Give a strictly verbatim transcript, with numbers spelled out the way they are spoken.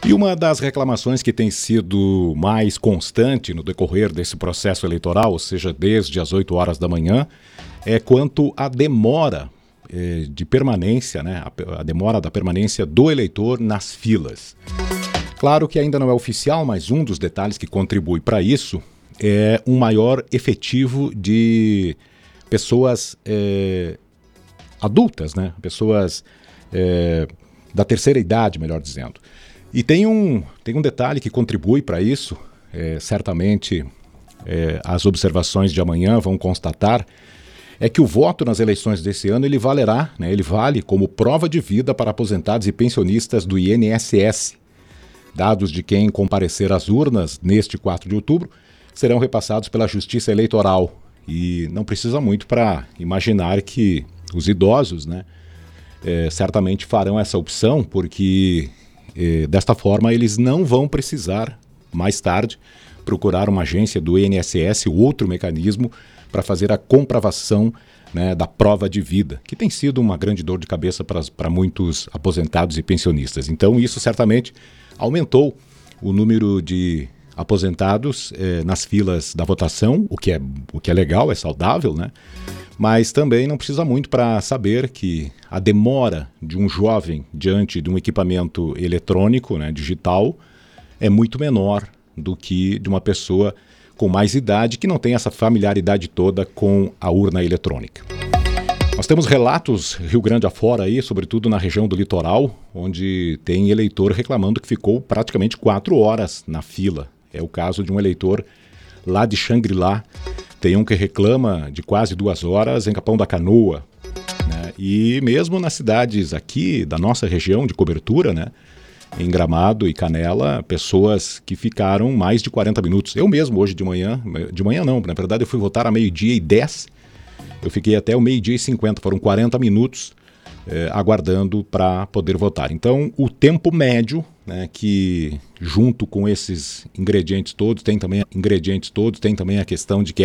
E uma das reclamações que tem sido mais constante no decorrer desse processo eleitoral, ou seja, desde as oito horas da manhã, é quanto à demora eh, de permanência, né, a, a demora da permanência do eleitor nas filas. Claro que ainda não é oficial, mas um dos detalhes que contribui para isso é um maior efetivo de pessoas eh, adultas, né, pessoas eh, da terceira idade, melhor dizendo. E tem um, tem um detalhe que contribui para isso, é, certamente é, as observações de amanhã vão constatar, é que o voto nas eleições desse ano ele valerá, né, ele vale como prova de vida para aposentados e pensionistas do I N S S. Dados de quem comparecer às urnas neste quatro de outubro serão repassados pela Justiça Eleitoral. E não precisa muito para imaginar que os idosos, né, é, certamente farão essa opção, porque E, desta forma, eles não vão precisar, mais tarde, procurar uma agência do I N S S ou outro mecanismo para fazer a comprovação, né, da prova de vida, que tem sido uma grande dor de cabeça para muitos aposentados e pensionistas. Então, isso certamente aumentou o número de aposentados eh, nas filas da votação, o que é, o que é legal, é saudável, né? Mas também não precisa muito para saber que a demora de um jovem diante de um equipamento eletrônico, né, digital, é muito menor do que de uma pessoa com mais idade que não tem essa familiaridade toda com a urna eletrônica. Nós temos relatos Rio Grande afora aí, sobretudo na região do litoral, onde tem eleitor reclamando que ficou praticamente quatro horas na fila. É o caso de um eleitor lá de Xangri-Lá. Tem um que reclama de quase duas horas em Capão da Canoa, né? E mesmo nas cidades aqui da nossa região de cobertura, né, em Gramado e Canela, pessoas que ficaram mais de quarenta minutos. Eu mesmo hoje de manhã, de manhã não, na verdade eu fui votar a meio-dia e dez, eu fiquei até o meio-dia e cinquenta, foram quarenta minutos eh, aguardando para poder votar. Então o tempo médio, né, que junto com esses ingredientes todos, tem também ingredientes todos, tem também a questão de que